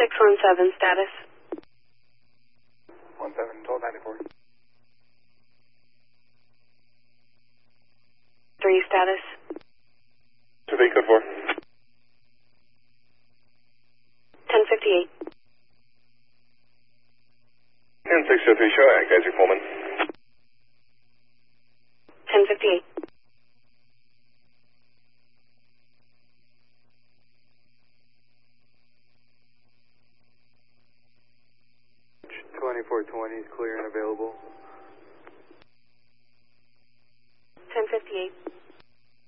617 status. 17, 1294. 3 status. 2 V, code 4. 1058. 10603, show Geyser Coleman. 1058. 2420 is clear and available. 1058.